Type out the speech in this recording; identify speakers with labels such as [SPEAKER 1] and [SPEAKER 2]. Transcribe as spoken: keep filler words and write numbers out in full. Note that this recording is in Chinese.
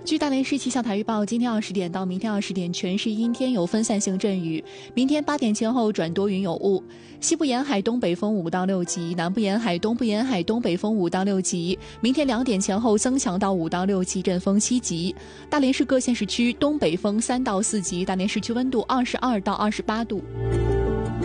[SPEAKER 1] 据大连市气象台预报，今天二十点到明天二十点，全市阴天有分散性阵雨。明天八点前后转多云有雾。西部沿海东北风五到六级，南部沿海、东部沿海东北风五到六级。明天两点前后增强到五到六级，阵风七级。大连市各县市区东北风三到四级，大连市区温度二十二到二十八度。